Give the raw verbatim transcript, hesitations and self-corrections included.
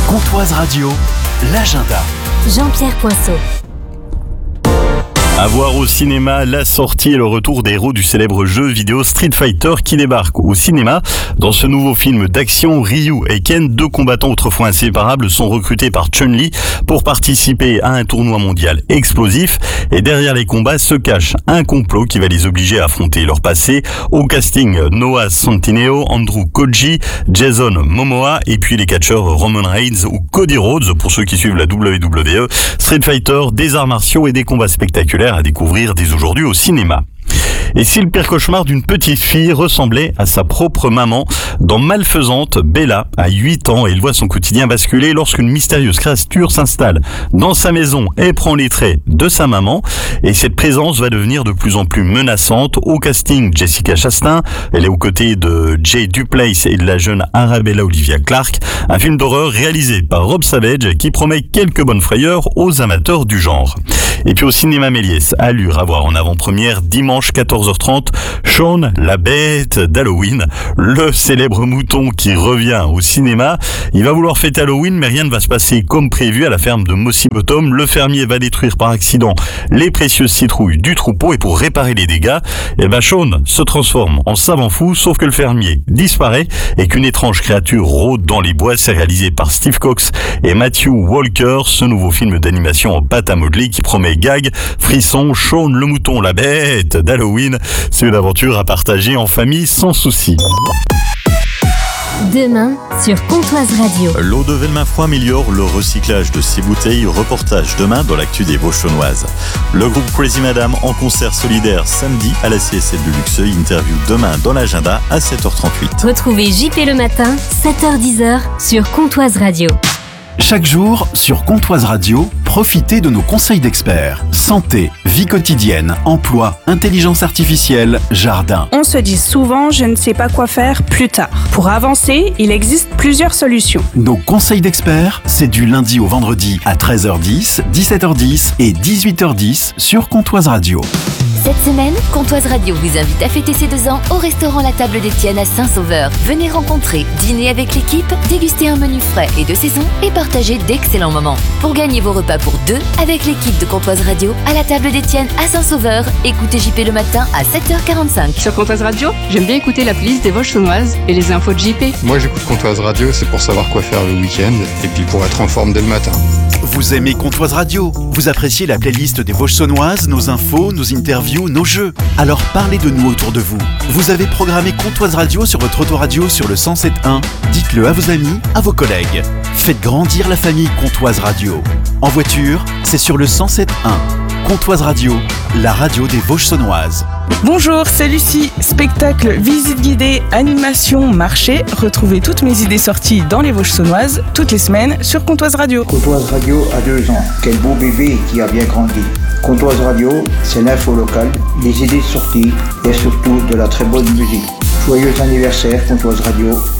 Comtoise Radio, l'agenda. Jean-Pierre Poinceau. À voir au cinéma, la sortie et le retour des héros du célèbre jeu vidéo Street Fighter qui débarque au cinéma. Dans ce nouveau film d'action, Ryu et Ken, deux combattants autrefois inséparables, sont recrutés par Chun-Li pour participer à un tournoi mondial explosif. Et derrière les combats se cache un complot qui va les obliger à affronter leur passé. Au casting, Noah Centineo, Andrew Koji, Jason Momoa et puis les catcheurs Roman Reigns ou Cody Rhodes pour ceux qui suivent la W W E. Street Fighter, des arts martiaux et des combats spectaculaires à découvrir dès aujourd'hui au cinéma. Et si le pire cauchemar d'une petite fille ressemblait à sa propre maman, dans Malfaisante, Bella a huit ans et elle voit son quotidien basculer lorsqu'une mystérieuse créature s'installe dans sa maison et prend les traits de sa maman. Et cette présence va devenir de plus en plus menaçante. Au casting, Jessica Chastain, elle est aux côtés de Jay Duplass et de la jeune Arabella Olivia Clarke. Un film d'horreur réalisé par Rob Savage qui promet quelques bonnes frayeurs aux amateurs du genre. Et puis au cinéma Méliès, allure à voir en avant-première dimanche quatorze heures trente, Shaun, la bête d'Halloween, le célèbre mouton qui revient au cinéma. Il va vouloir fêter Halloween, mais rien ne va se passer comme prévu à la ferme de Mossy Bottom. Le fermier va détruire par accident les précieuses citrouilles du troupeau et pour réparer les dégâts, eh ben Shaun se transforme en savant fou, sauf que le fermier disparaît et qu'une étrange créature rôde dans les bois. C'est réalisé par Steve Cox et Matthew Walker, ce nouveau film d'animation en pâte à modeler qui promet gag, frisson, Shaun le mouton, la bête d'Halloween. C'est une aventure à partager en famille sans souci. Demain sur Comtoise Radio. L'eau de Velmafroy améliore le recyclage de ses bouteilles. Reportage demain dans l'actu des Vosges-Chaunoises. Le groupe Crazy Madame en concert solidaire samedi à la C S L de Luxeuil. Interview demain dans l'agenda à sept heures trente-huit. Retrouvez J P le matin, sept heures dix sur Comtoise Radio. Chaque jour, sur Comtoise Radio, profitez de nos conseils d'experts. Santé, vie quotidienne, emploi, intelligence artificielle, jardin. On se dit souvent « je ne sais pas quoi faire plus tard ». Pour avancer, il existe plusieurs solutions. Nos conseils d'experts, c'est du lundi au vendredi à treize heures dix, dix-sept heures dix et dix-huit heures dix sur Comtoise Radio. Cette semaine, Comtoise Radio vous invite à fêter ses deux ans au restaurant La Table d'Étienne à Saint-Sauveur. Venez rencontrer, dîner avec l'équipe, déguster un menu frais et de saison et partager d'excellents moments. Pour gagner vos repas pour deux avec l'équipe de Comtoise Radio à La Table d'Étienne à Saint-Sauveur, écoutez J P le matin à sept heures quarante-cinq. Sur Comtoise Radio, j'aime bien écouter la playlist des Vosges-Chaunoises et les infos de J P. Moi j'écoute Comtoise Radio, c'est pour savoir quoi faire le week-end et puis pour être en forme dès le matin. Vous aimez Comtoise Radio? Vous appréciez la playlist des Vosges-Chaunoises, nos infos, nos interviews, nos jeux? Alors parlez de nous autour de vous. Vous avez programmé Comtoise Radio sur votre autoradio sur le cent sept point un. Dites-le à vos amis, à vos collègues. Faites grandir la famille Comtoise Radio. En voiture, c'est sur le cent sept point un. Comtoise Radio, la radio des Vosges-Chaunoises. Bonjour, c'est Lucie. Spectacle, visite guidée, animation, marché. Retrouvez toutes mes idées sorties dans les Vosges-Chaunoises toutes les semaines sur Comtoise Radio. Comtoise Radio a deux ans. Quel beau bébé qui a bien grandi. Comtoise Radio, c'est l'info locale, des idées sorties et surtout de la très bonne musique. Joyeux anniversaire Comtoise Radio.